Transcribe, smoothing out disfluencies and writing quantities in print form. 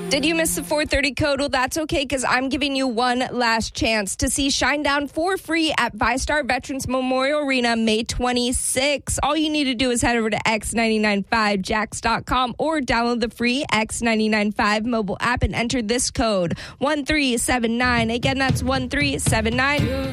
Did you miss the 4:30 code? Well, that's okay, because I'm giving you one last chance to see Shinedown for free at VyStar Veterans Memorial Arena May 26. All you need to do is head over to x995jax.com or download the free X995 mobile app and enter this code 1379. Again, that's 1379.